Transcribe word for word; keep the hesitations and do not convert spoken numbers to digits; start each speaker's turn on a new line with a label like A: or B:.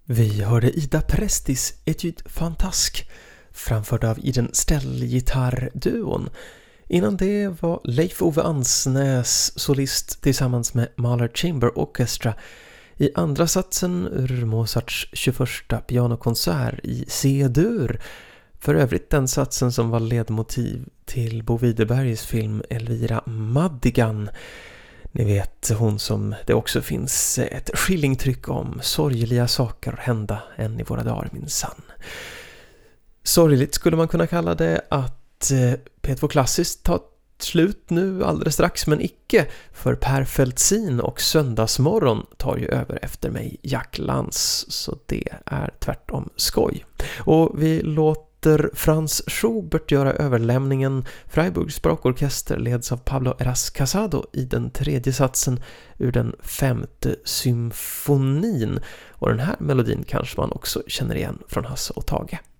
A: Vi hörde Ida Prestis Etude Fantasque framförd av Iden Ställgitarrduon. Innan det var Leif Ove Ansnäs solist tillsammans med Mahler Chamber Orchestra i andra satsen ur Mozarts tjugoförsta pianokonsert i C-dur. För övrigt den satsen som var ledmotiv till Bo Widerbergs film Elvira Madigan. Ni vet, hon som det också finns ett skillingtryck om, sorgliga saker hända än i våra dagar minsann. Sorgligt skulle man kunna kalla det att P två Klassiskt tar slut nu alldeles strax, men icke, för Per Feltzin och Söndagsmorgon tar ju över efter mig Jack Lantz, så det är tvärtom skoj. Och vi låter Franz Schubert göra överlämningen. Freiburgs Brakorkester leds av Pablo Eras Casado i den tredje satsen ur den femte symfonin. Och den här melodin kanske man också känner igen från Hasse och Tage.